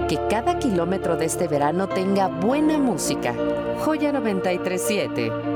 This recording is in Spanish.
Que cada kilómetro de este verano tenga buena música. Joya 937.